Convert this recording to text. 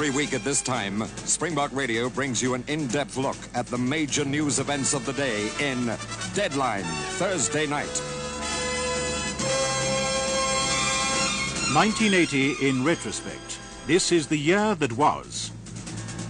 Every week at this time, Springbok Radio brings you an in-depth look at the major news events of the day in Deadline, Thursday night. 1980 in retrospect. This is the year that was.